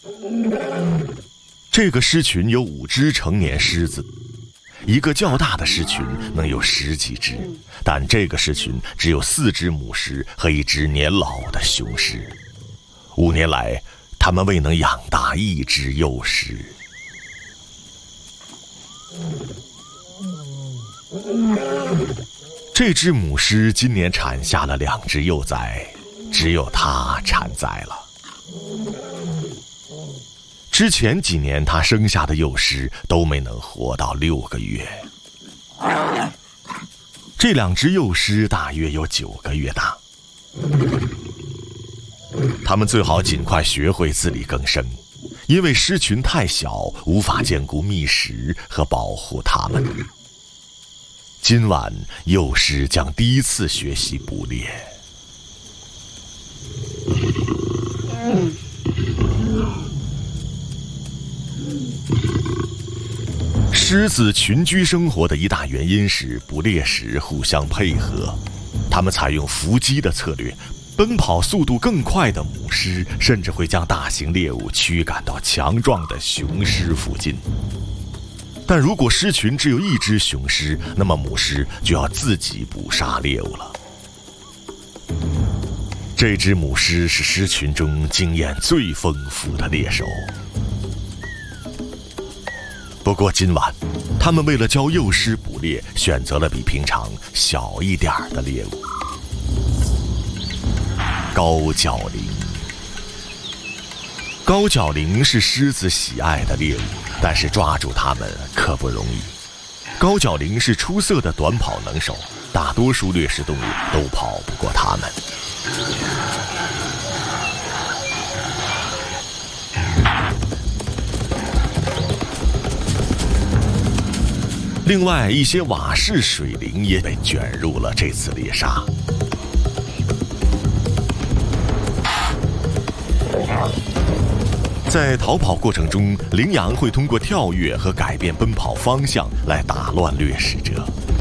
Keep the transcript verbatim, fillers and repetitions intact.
这个狮群有五只成年狮子，一个较大的狮群能有十几只，但这个狮群只有四只母狮和一只年老的雄狮。五年来，他们未能养大一只幼狮。这只母狮今年产下了两只幼崽，只有它产崽了。之前几年他生下的幼狮都没能活到六个月。这两只幼狮大约有九个月大。他们最好尽快学会自力更生，因为狮群太小，无法兼顾觅食和保护它们。今晚幼狮将第一次学习捕猎。狮子群居生活的一大原因是捕猎时互相配合，它们采用伏击的策略，奔跑速度更快的母狮甚至会将大型猎物驱赶到强壮的雄狮附近。但如果狮群只有一只雄狮，那么母狮就要自己捕杀猎物了。这只母狮是狮群中经验最丰富的猎手。不过今晚，他们为了教幼狮捕猎，选择了比平常小一点的猎物——高角羚。高角羚是狮子喜爱的猎物，但是抓住它们可不容易。高角羚是出色的短跑能手，大多数掠食动物都跑不过它们。另外，一些瓦氏水羚也被卷入了这次猎杀。在逃跑过程中，羚羊会通过跳跃和改变奔跑方向来打乱掠食者，